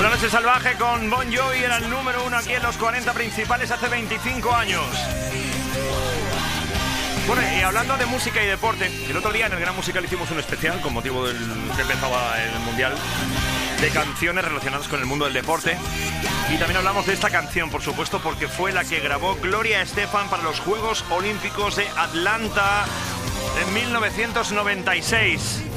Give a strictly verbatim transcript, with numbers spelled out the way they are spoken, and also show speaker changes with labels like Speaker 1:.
Speaker 1: Una noche salvaje con Bon Jovi era el número uno aquí en los cuarenta principales hace veinticinco años. Bueno, y hablando de música y deporte, el otro día en el Gran Musical hicimos un especial con motivo del que empezaba el Mundial, de canciones relacionadas con el mundo del deporte. Y también hablamos de esta canción, por supuesto, porque fue la que grabó Gloria Estefan para los Juegos Olímpicos de Atlanta en mil novecientos noventa y seis.